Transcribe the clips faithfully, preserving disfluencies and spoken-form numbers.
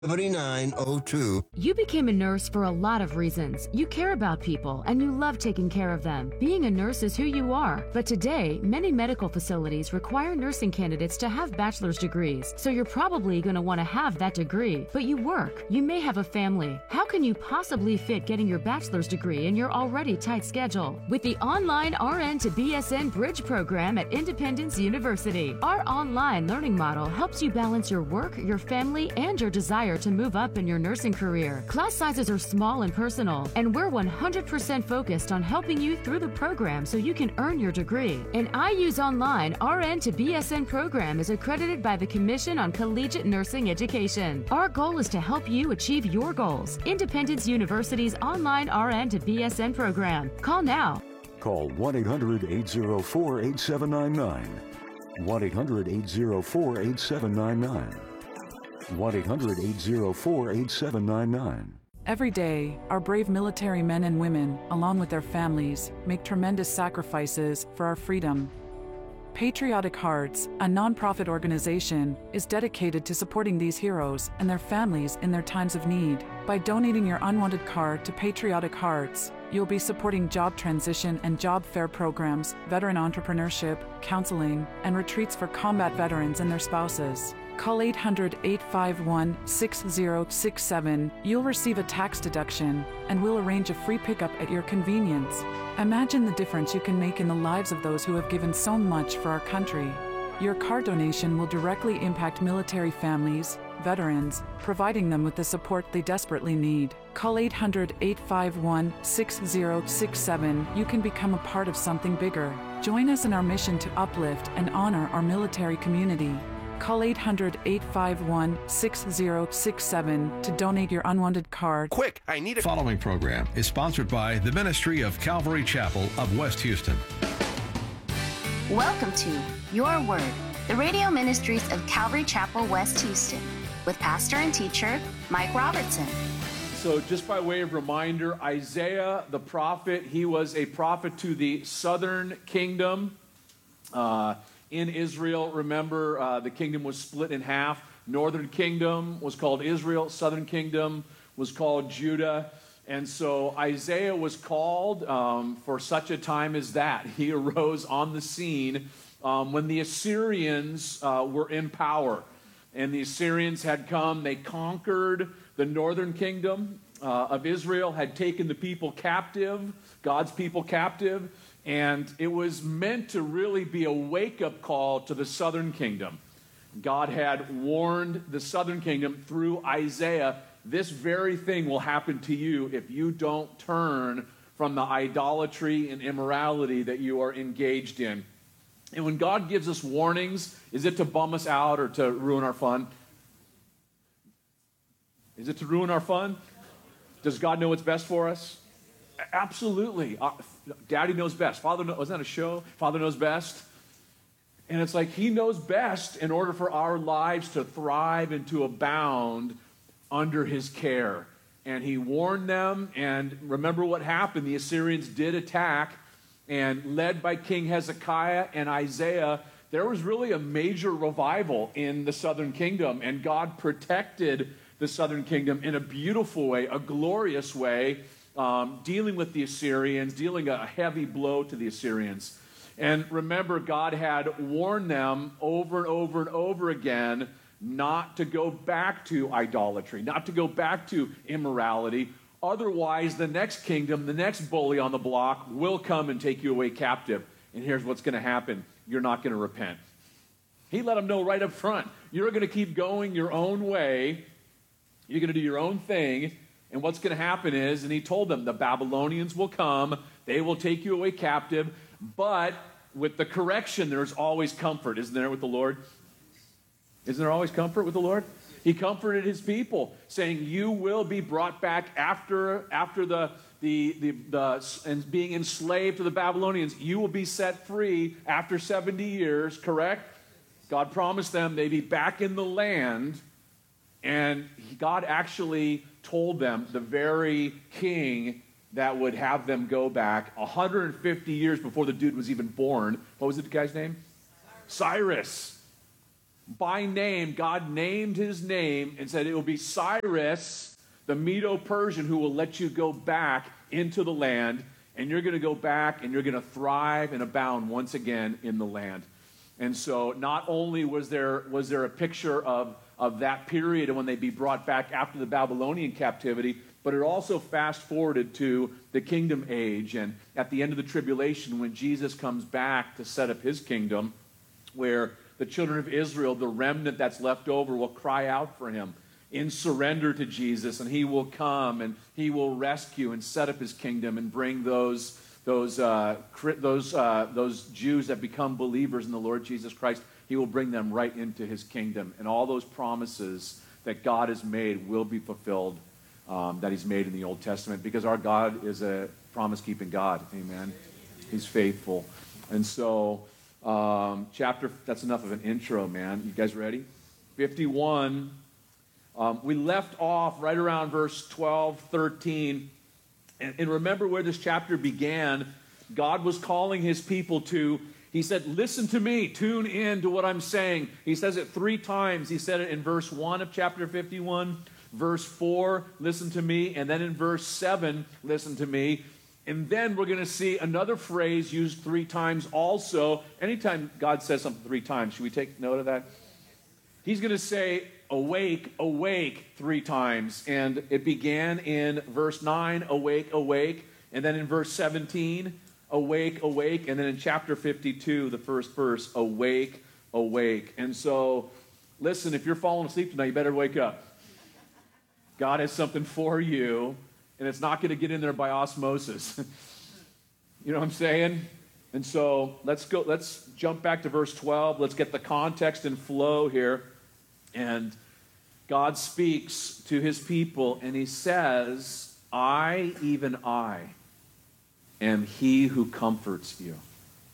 seventy-nine oh two. You became a nurse for a lot of reasons. You care about people and you love taking care of them. Being a nurse is who you are. But today, many medical facilities require nursing candidates to have bachelor's degrees. So you're probably going to want to have that degree. But you work. You may have a family. How can you possibly fit getting your bachelor's degree in your already tight schedule? With the online R N to B S N Bridge program at Independence University, our online learning model helps you balance your work, your family, and your desire to move up in your nursing career. Class sizes are small and personal, and we're one hundred percent focused on helping you through the program so you can earn your degree. An I U's Online R N to B S N program is accredited by the Commission on Collegiate Nursing Education. Our goal is to help you achieve your goals. Independence University's online R N to B S N program. Call now. Call one eight hundred, eight oh four, eight seven nine nine. one eight hundred, eight oh four, eight seven nine nine. one eight hundred, eight oh four, eight seven nine nine. Every day, our brave military men and women, along with their families, make tremendous sacrifices for our freedom. Patriotic Hearts, a nonprofit organization, is dedicated to supporting these heroes and their families in their times of need. By donating your unwanted car to Patriotic Hearts, you'll be supporting job transition and job fair programs, veteran entrepreneurship, counseling, and retreats for combat veterans and their spouses. Call eight hundred, eight five one, six oh six seven. You'll receive a tax deduction, and we'll arrange a free pickup at your convenience. Imagine the difference you can make in the lives of those who have given so much for our country. Your car donation will directly impact military families, veterans, providing them with the support they desperately need. Call eight hundred, eight five one, six oh six seven. You can become a part of something bigger. Join us in our mission to uplift and honor our military community. Call eight hundred, eight five one, six oh six seven to donate your unwanted car. Quick, I need a... Following program is sponsored by the Ministry of Calvary Chapel of West Houston. Welcome to Your Word, the radio ministries of Calvary Chapel, West Houston, with pastor and teacher Mike Robertson. So just by way of reminder, Isaiah the prophet, he was a prophet to the southern kingdom. Uh, in Israel, remember, uh, the kingdom was split in half. Northern kingdom was called Israel. Southern kingdom was called Judah. And so Isaiah was called um, for such a time as that. He arose on the scene um, when the Assyrians uh, were in power. And the Assyrians had come, they conquered the northern kingdom uh, of Israel, had taken the people captive, God's people captive, and it was meant to really be a wake-up call to the southern kingdom. God had warned the southern kingdom through Isaiah, this very thing will happen to you if you don't turn from the idolatry and immorality that you are engaged in. And when God gives us warnings, is it to bum us out or to ruin our fun? Is it to ruin our fun? Does God know what's best for us? Absolutely. Uh, Daddy knows best. Father knows, wasn't that a show? Father knows best. And it's like he knows best in order for our lives to thrive and to abound under his care. And he warned them, and remember what happened. The Assyrians did attack, and led by King Hezekiah and Isaiah, there was really a major revival in the southern kingdom, and God protected the southern kingdom in a beautiful way, a glorious way, um, dealing with the Assyrians, dealing a heavy blow to the Assyrians. And remember, God had warned them over and over and over again not to go back to idolatry, not to go back to immorality. Otherwise, the next kingdom, the next bully on the block will come and take you away captive. And here's what's going to happen. You're not going to repent. He let them know right up front. You're going to keep going your own way. You're going to do your own thing. And what's going to happen is, and he told them, the Babylonians will come. They will take you away captive. But with the correction, there's always comfort, isn't there, with the Lord? Isn't there always comfort with the Lord? He comforted his people, saying, you will be brought back after, after the, the, the, the and being enslaved to the Babylonians. You will be set free after seventy years, correct? God promised them they'd be back in the land, and God actually told them the very king that would have them go back one hundred fifty years before the dude was even born. What was the guy's name? Cyrus. by name. God named his name and said, it will be Cyrus, the Medo-Persian, who will let you go back into the land, and you're going to go back and you're going to thrive and abound once again in the land. And so not only was there, was there a picture of, of that period and when they'd be brought back after the Babylonian captivity, but it also fast-forwarded to the kingdom age, and at the end of the tribulation, when Jesus comes back to set up his kingdom, where the children of Israel, the remnant that's left over, will cry out for him in surrender to Jesus, and he will come and he will rescue and set up his kingdom and bring those those uh, those uh, those Jews that become believers in the Lord Jesus Christ. He will bring them right into his kingdom, and all those promises that God has made will be fulfilled, um, that he's made in the Old Testament, because our God is a promise-keeping God. Amen. He's faithful. And so um, chapter, that's enough of an intro, man. You guys ready? fifty-one. Um, we left off right around verse twelve, thirteen. And, and remember where this chapter began. God was calling his people to, he said, listen to me, tune in to what I'm saying. He says it three times. He said it in verse one of chapter fifty-one, verse four, listen to me, and then in verse seven, listen to me. And then we're going to see another phrase used three times also. Anytime God says something three times, should we take note of that? He's going to say, awake, awake, three times. And it began in verse nine, awake, awake. And then in verse seventeen, awake, awake. And then in chapter fifty-two, the first verse, awake, awake. And so, listen, if you're falling asleep tonight, you better wake up. God has something for you, and it's not going to get in there by osmosis. You know what I'm saying? And so let's go, let's jump back to verse twelve. Let's get the context and flow here. And God speaks to his people, and he says, I, even I, am he who comforts you.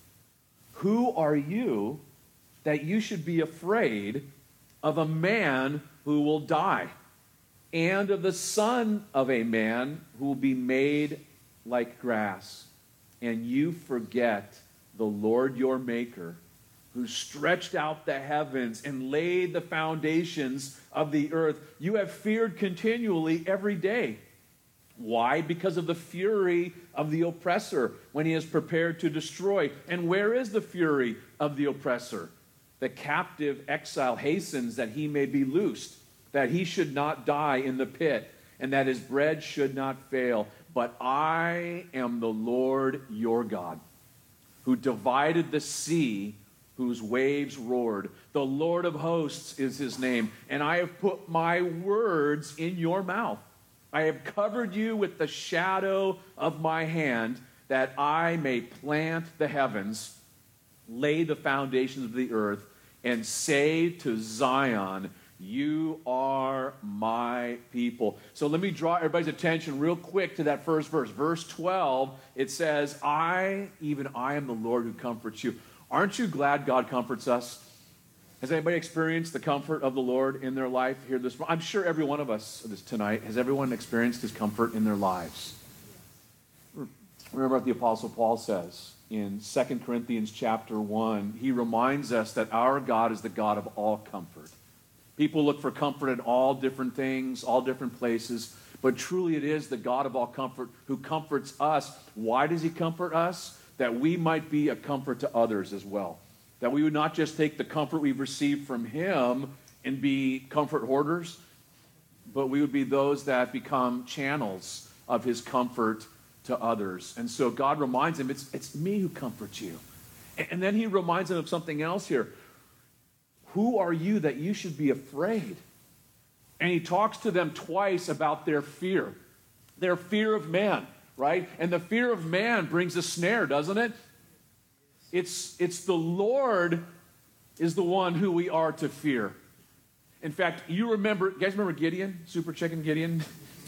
Who are you that you should be afraid of a man who will die, and of the son of a man who will be made like grass? And you forget the Lord your Maker, who stretched out the heavens and laid the foundations of the earth. You have feared continually every day. Why? Because of the fury of the oppressor when he is prepared to destroy. And where is the fury of the oppressor? The captive exile hastens that he may be loosed, that he should not die in the pit, and that his bread should not fail. But I am the Lord your God, who divided the sea, whose waves roared. The Lord of hosts is his name, and I have put my words in your mouth. I have covered you with the shadow of my hand, that I may plant the heavens, lay the foundations of the earth, and say to Zion, you are my people. So let me draw everybody's attention real quick to that first verse. Verse twelve, it says, I, even I am the Lord who comforts you. Aren't you glad God comforts us? Has anybody experienced the comfort of the Lord in their life here this morning? I'm sure every one of us this tonight, has everyone experienced his comfort in their lives? Remember what the Apostle Paul says in Second Corinthians chapter one. He reminds us that our God is the God of all comfort. People look for comfort in all different things, all different places, but truly it is the God of all comfort who comforts us. Why does he comfort us? That we might be a comfort to others as well. That we would not just take the comfort we've received from him and be comfort hoarders, but we would be those that become channels of his comfort to others. And so God reminds him, it's, it's me who comforts you. And then he reminds him of something else here. Who are you that you should be afraid? And he talks to them twice about their fear. Their fear of man. Right? And the fear of man brings a snare, doesn't it? It's, it's the Lord is the one who we are to fear. In fact, you remember, you guys remember Gideon? Super Chicken Gideon?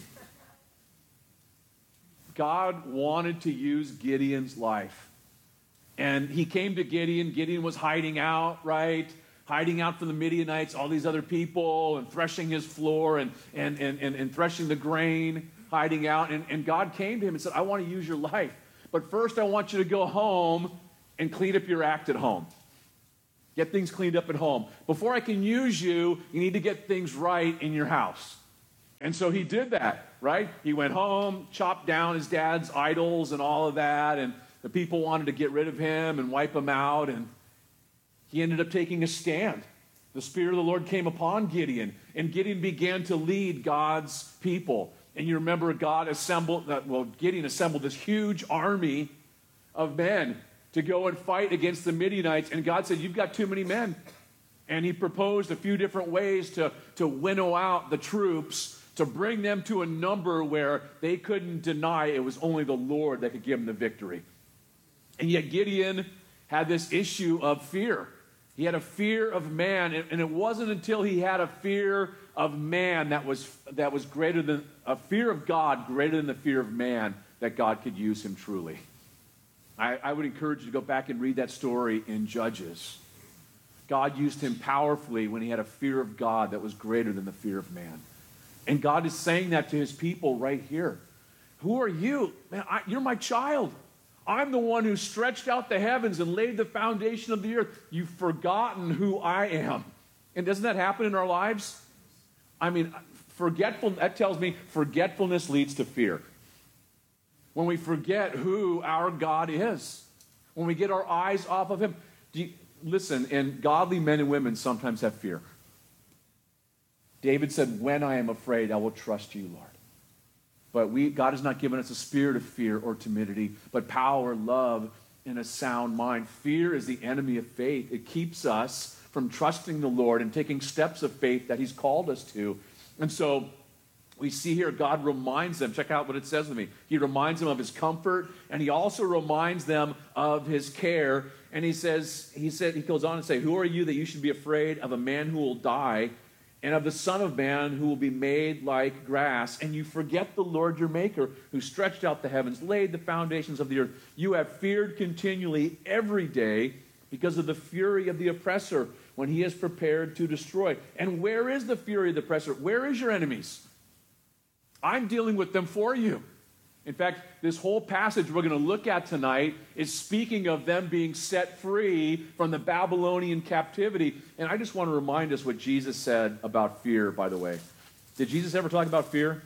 God wanted to use Gideon's life. And he came to Gideon. Gideon was hiding out, right? Hiding out from the Midianites, all these other people, and threshing his floor and, and, and, and, and threshing the grain. Hiding out, and, and God came to him and said, I want to use your life, but first I want you to go home and clean up your act at home. Get things cleaned up at home. Before I can use you, you need to get things right in your house. And so he did that, right? He went home, chopped down his dad's idols and all of that, and the people wanted to get rid of him and wipe him out, and he ended up taking a stand. The Spirit of the Lord came upon Gideon, and Gideon began to lead God's people. And you remember God assembled, well, Gideon assembled this huge army of men to go and fight against the Midianites. And God said, you've got too many men. And he proposed a few different ways to, to winnow out the troops, to bring them to a number where they couldn't deny it was only the Lord that could give them the victory. And yet Gideon had this issue of fear. He had a fear of man, and it wasn't until he had a fear of man that was, that was greater than, a fear of God greater than the fear of man, that God could use him truly. I, I would encourage you to go back and read that story in Judges. God used him powerfully when he had a fear of God that was greater than the fear of man. And God is saying that to his people right here. Who are you? Man, I, you're my child. I'm the one who stretched out the heavens and laid the foundation of the earth. You've forgotten who I am. And doesn't that happen in our lives? I mean, forgetful, that tells me forgetfulness leads to fear. When we forget who our God is, when we get our eyes off of him. Do you, listen, and godly men and women sometimes have fear. David said, when I am afraid, I will trust you, Lord. But we, God has not given us a spirit of fear or timidity, but power, love, and a sound mind. Fear is the enemy of faith. It keeps us from trusting the Lord and taking steps of faith that he's called us to. And so we see here God reminds them, check out what it says to me. He reminds them of his comfort, and he also reminds them of his care. And he says, he said, he goes on to say, who are you that you should be afraid of a man who will die, and of the Son of Man who will be made like grass? And you forget the Lord your Maker, who stretched out the heavens, laid the foundations of the earth. You have feared continually every day because of the fury of the oppressor when he is prepared to destroy. And where is the fury of the oppressor? Where is your enemies? I'm dealing with them for you. In fact, this whole passage we're going to look at tonight is speaking of them being set free from the Babylonian captivity. And I just want to remind us what Jesus said about fear, by the way. Did Jesus ever talk about fear?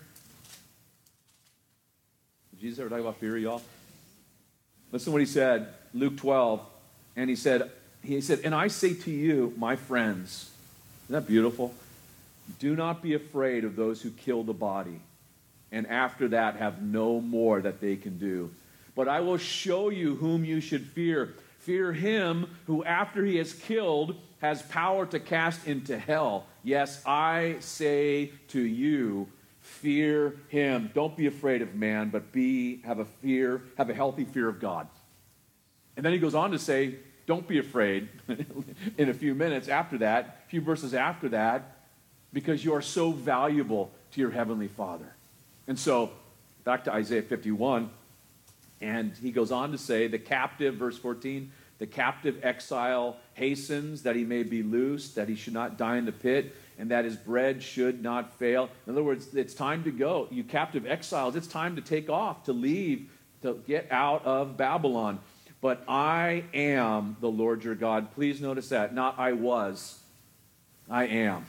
Did Jesus ever talk about fear, y'all? Listen to what he said, Luke twelve. And he said, he said, and I say to you, my friends, isn't that beautiful? Do not be afraid of those who kill the body, and after that have no more that they can do. But I will show you whom you should fear. Fear him who, after he has killed, has power to cast into hell. Yes, I say to you, fear him. Don't be afraid of man, but be have a fear, have a healthy fear of God. And then he goes on to say, don't be afraid in a few minutes after that, a few verses after that, because you are so valuable to your heavenly Father. And so, back to Isaiah fifty-one, and he goes on to say, the captive, verse fourteen, the captive exile hastens that he may be loosed, that he should not die in the pit, and that his bread should not fail. In other words, it's time to go. You captive exiles, it's time to take off, to leave, to get out of Babylon. But I am the Lord your God. Please notice that. Not I was. I am.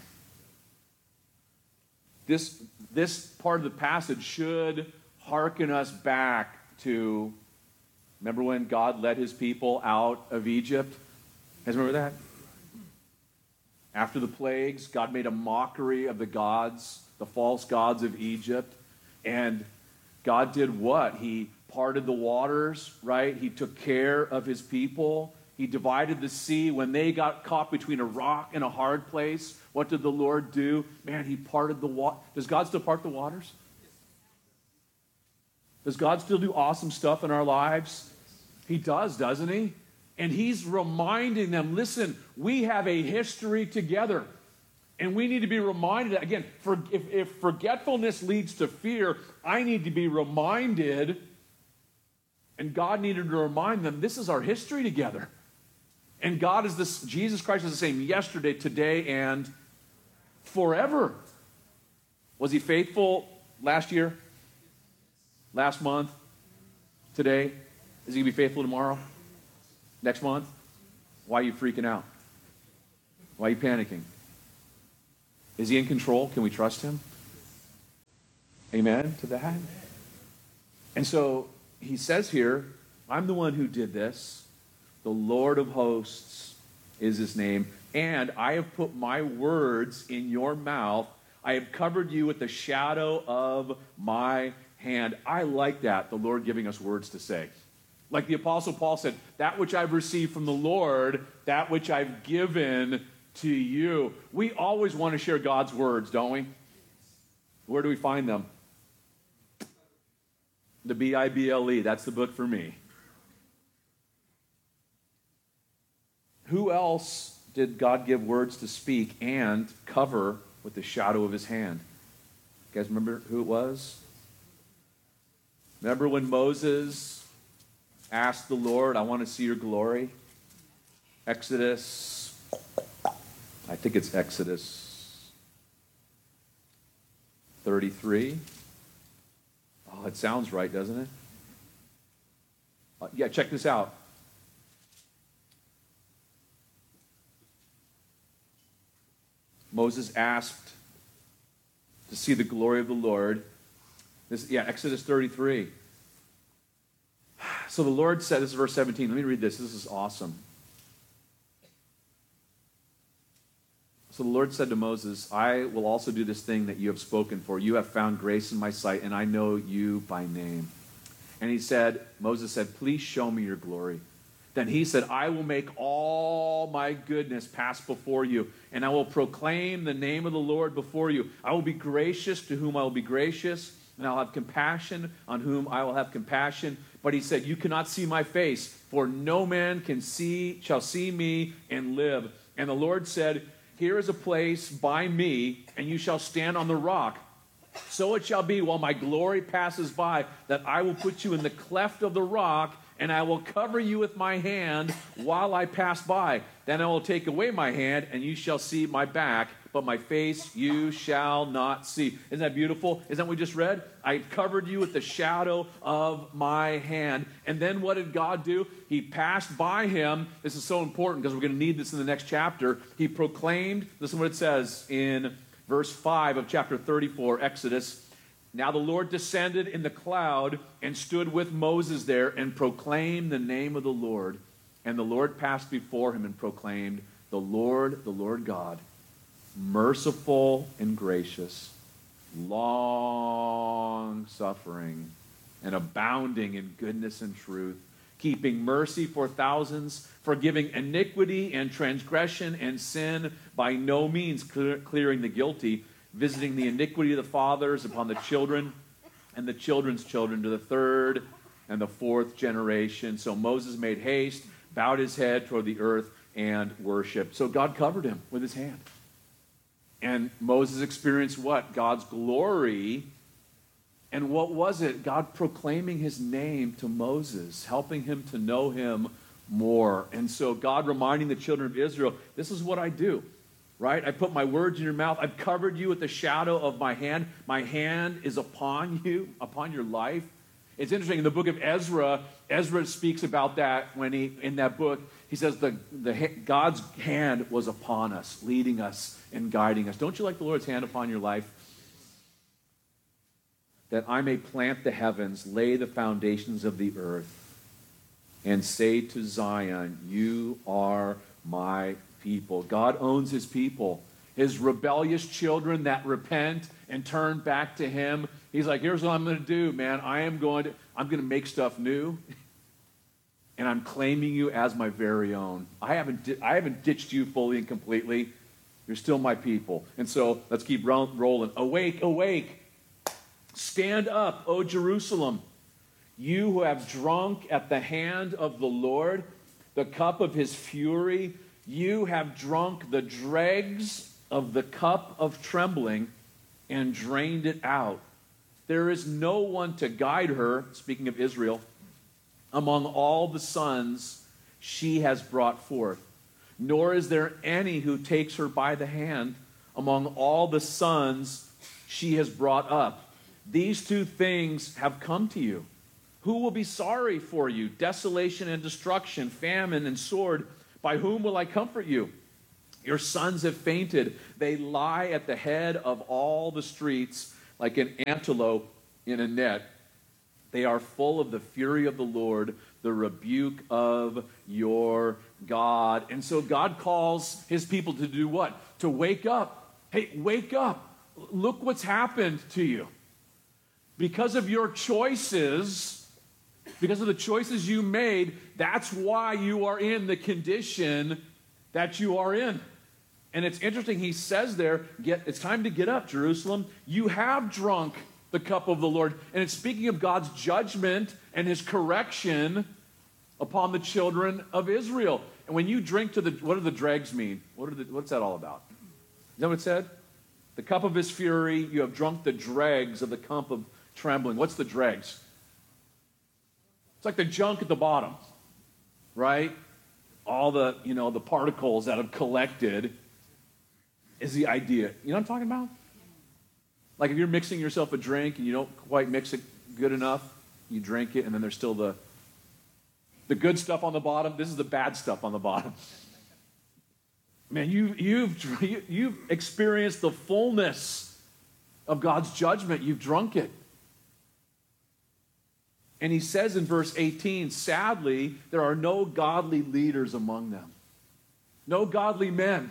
This, this part of the passage should hearken us back to, remember when God led his people out of Egypt? You guys remember that? After the plagues, God made a mockery of the gods, the false gods of Egypt. And God did what? He parted the waters, right? He took care of his people. He divided the sea. When they got caught between a rock and a hard place, what did the Lord do? Man, he parted the water. Does God still part the waters? Does God still do awesome stuff in our lives? He does, doesn't he? And he's reminding them, listen, we have a history together. And we need to be reminded, again, for, if, if forgetfulness leads to fear, I need to be reminded, and God needed to remind them, this is our history together. And God is this, Jesus Christ is the same yesterday, today, and forever. Was he faithful last year? Last month? Today? Is he going to be faithful tomorrow? Next month? Why are you freaking out? Why are you panicking? Is he in control? Can we trust him? Amen to that? And so he says here, I'm the one who did this. The Lord of hosts is his name. And I have put my words in your mouth. I have covered you with the shadow of my hand. I like that, the Lord giving us words to say. Like the Apostle Paul said, that which I've received from the Lord, that which I've given to you. We always want to share God's words, don't we? Where do we find them? The B I B L E, that's the book for me. Who else did God give words to speak and cover with the shadow of his hand? You guys remember who it was? Remember when Moses asked the Lord, I want to see your glory? Exodus, I think it's Exodus thirty-three. Oh, it sounds right, doesn't it? Uh, yeah, check this out. Moses asked to see the glory of the Lord. This, yeah, Exodus thirty-three. So the Lord said, this is verse seventeen. Let me read this. This is awesome. So the Lord said to Moses, I will also do this thing that you have spoken for. You have found grace in my sight, and I know you by name. And he said, Moses said, please show me your glory. Then he said, I will make all my goodness pass before you, and I will proclaim the name of the Lord before you. I will be gracious to whom I will be gracious, and I'll have compassion on whom I will have compassion. But he said, you cannot see my face, for no man can see, shall see me and live. And the Lord said, here is a place by me, and you shall stand on the rock. So it shall be while my glory passes by, that I will put you in the cleft of the rock, and I will cover you with my hand while I pass by. Then I will take away my hand, and you shall see my back, but my face you shall not see. Isn't that beautiful? Isn't that what we just read? I covered you with the shadow of my hand. And then what did God do? He passed by him. This is so important because we're going to need this in the next chapter. He proclaimed, listen to what it says in verse five of chapter thirty-four, Exodus. Now the Lord descended in the cloud and stood with Moses there and proclaimed the name of the Lord. And the Lord passed before him and proclaimed, the Lord, the Lord God, merciful and gracious, long-suffering, and abounding in goodness and truth, keeping mercy for thousands, forgiving iniquity and transgression and sin, by no means clear, clearing the guilty, visiting the iniquity of the fathers upon the children and the children's children to the third and the fourth generation. So Moses made haste, bowed his head toward the earth, and worshiped. So God covered him with his hand. And Moses experienced what? God's glory. And what was it? God proclaiming his name to Moses, helping him to know him more. And so God reminding the children of Israel, this is what I do, right? I put my words in your mouth. I've covered you with the shadow of my hand. My hand is upon you, upon your life. It's interesting, in the book of Ezra, Ezra speaks about that when he, in that book, he says the, the God's hand was upon us, leading us and guiding us. Don't you like the Lord's hand upon your life? That I may plant the heavens, lay the foundations of the earth, and say to Zion, you are my people. God owns his people. His rebellious children that repent and turn back to him. He's like, here's what I'm going to do, man. I am going to, I'm going to make stuff new. And I'm claiming you as my very own. I haven't, di- I haven't ditched you fully and completely. You're still my people. And so let's keep ro- rolling. Awake, awake. Stand up, O Jerusalem. You who have drunk at the hand of the Lord, the cup of his fury. You have drunk the dregs of the cup of trembling and drained it out. There is no one to guide her, speaking of Israel, among all the sons she has brought forth. Nor is there any who takes her by the hand among all the sons she has brought up. These two things have come to you. Who will be sorry for you? Desolation and destruction, famine and sword. By whom will I comfort you? Your sons have fainted. They lie at the head of all the streets like an antelope in a net. They are full of the fury of the Lord, the rebuke of your God. And so God calls his people to do what? To wake up. Hey, wake up. Look what's happened to you. Because of your choices, because of the choices you made, that's why you are in the condition that you are in. And it's interesting, he says there, get, it's time to get up, Jerusalem. You have drunk the cup of the Lord. And it's speaking of God's judgment and his correction upon the children of Israel. And when you drink to the, what do the dregs mean? What are the, what's that all about? Is that what it said? The cup of his fury, you have drunk the dregs of the cup of trembling. What's the dregs? It's like the junk at the bottom, right? All the, you know, the particles that have collected is the idea. You know what I'm talking about? Like if you're mixing yourself a drink and you don't quite mix it good enough, you drink it and then there's still the the good stuff on the bottom. This is the bad stuff on the bottom. Man, you, you've, you, you've experienced the fullness of God's judgment. You've drunk it. And he says in verse eighteen, sadly, there are no godly leaders among them. No godly men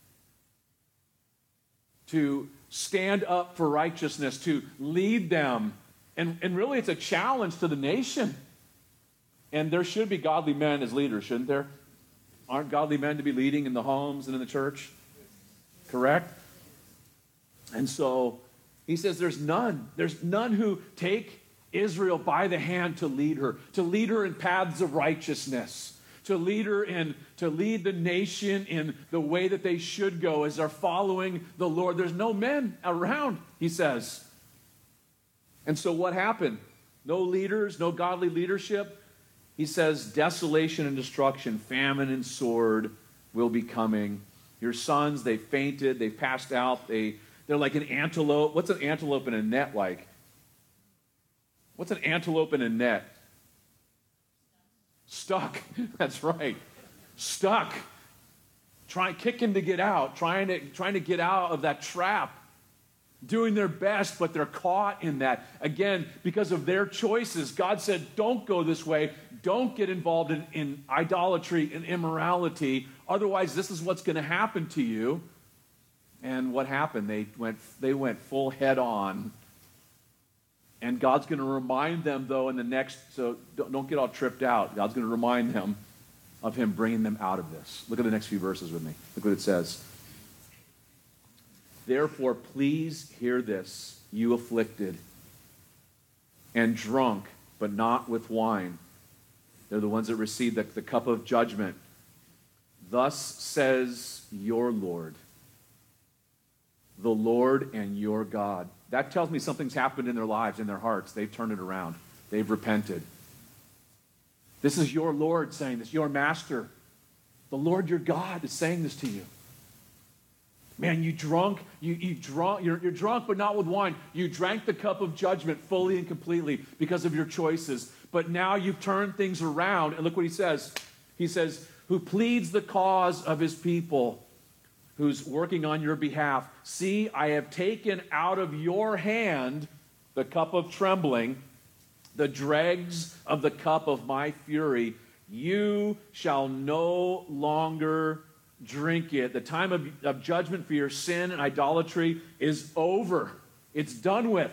to stand up for righteousness, to lead them. And, and really, it's a challenge to the nation. And there should be godly men as leaders, shouldn't there? Aren't godly men to be leading in the homes and in the church? Correct? And so he says there's none. There's none who take Israel by the hand to lead her, to lead her in paths of righteousness, to lead her in, to lead the nation in the way that they should go as they're following the Lord. There's no men around, he says. And so what happened? No leaders, no godly leadership. He says desolation and destruction, famine and sword will be coming. Your sons, they fainted, they passed out, they, they're like an antelope. What's an antelope in a net like? What's an antelope in a net? Stuck. That's right. Stuck. Trying, kicking to get out, trying to, trying to get out of that trap. Doing their best, but they're caught in that. Again, because of their choices, God said, don't go this way. Don't get involved in, in idolatry and immorality. Otherwise, this is what's going to happen to you. And what happened? They went, they went full head on. And God's going to remind them, though, in the next, so don't, don't get all tripped out. God's going to remind them of him bringing them out of this. Look at the next few verses with me. Look what it says. Therefore, please hear this, you afflicted and drunk, but not with wine. They're the ones that receive the, the cup of judgment. Thus says your Lord, the Lord and your God. That tells me something's happened in their lives, in their hearts. They've turned it around. They've repented. This is your Lord saying this, your master. The Lord your God is saying this to you. Man, you drunk, you, you drunk, you're, you're drunk, but not with wine. You drank the cup of judgment fully and completely because of your choices. But now you've turned things around. And look what he says. He says, who pleads the cause of his people, who's working on your behalf. See, I have taken out of your hand the cup of trembling, the dregs of the cup of my fury. You shall no longer drink it. The time of, of judgment for your sin and idolatry is over. It's done with.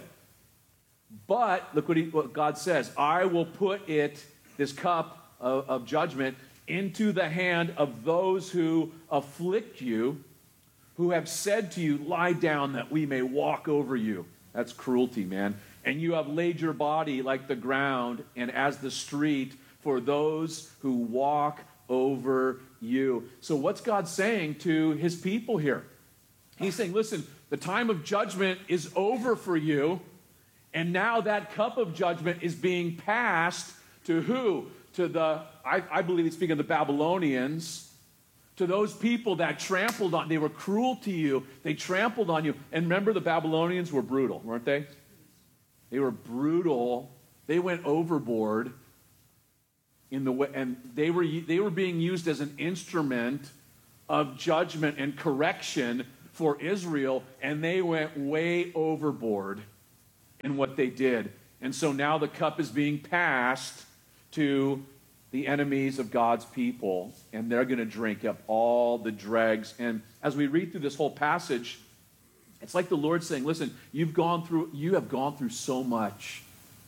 But look what, he, what God says. I will put it, this cup of, of judgment, into the hand of those who afflict you, who have said to you, lie down that we may walk over you. That's cruelty, man. And you have laid your body like the ground and as the street for those who walk over you. So what's God saying to his people here? He's saying, listen, the time of judgment is over for you, and now that cup of judgment is being passed to who? To the, I, I believe he's speaking of the Babylonians, to those people that trampled on, they were cruel to you, they trampled on you. And remember, the Babylonians were brutal, weren't they? They were brutal. They went overboard. In the way, and they were they were being used as an instrument of judgment and correction for Israel, and they went way overboard in what they did. And so now the cup is being passed to the enemies of God's people, and they're going to drink up all the dregs. And as we read through this whole passage, it's like the Lord saying, listen, you've gone through, you have gone through so much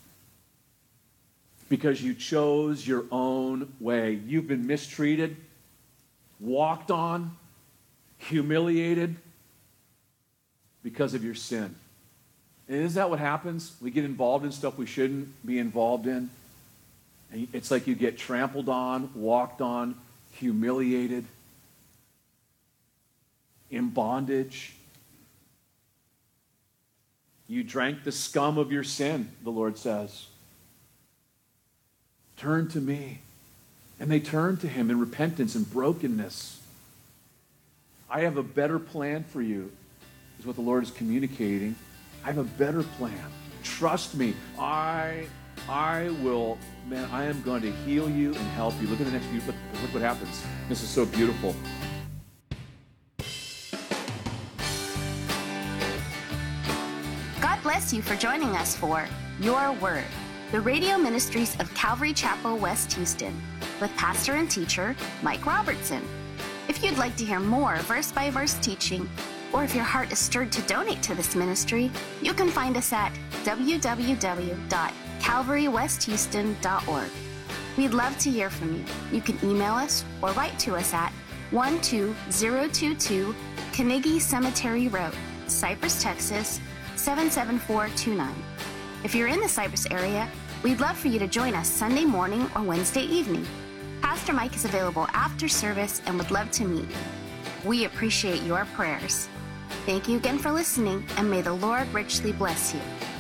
because you chose your own way. You've been mistreated, walked on, humiliated because of your sin. And isn't that what happens? We get involved in stuff we shouldn't be involved in. And it's like you get trampled on, walked on, humiliated, in bondage. You drank the scum of your sin, the Lord says. Turn to me. And they turn to him in repentance and brokenness. I have a better plan for you, is what the Lord is communicating. I have a better plan. Trust me. I I will, man, I am going to heal you and help you. Look at the next view. Look, look what happens. This is so beautiful. God bless you for joining us for Your Word, the radio ministries of Calvary Chapel, West Houston, with pastor and teacher Mike Robertson. If you'd like to hear more verse-by-verse teaching, or if your heart is stirred to donate to this ministry, you can find us at w w w dot calvary west houston dot org. We'd love to hear from you. You can email us or write to us at one two zero two two Carnegie Cemetery Road, Cypress, Texas seven seven four two nine. If you're in the Cypress area, we'd love for you to join us Sunday morning or Wednesday evening. Pastor Mike is available after service and would love to meet you. We appreciate your prayers. Thank you again for listening, and may the Lord richly bless you.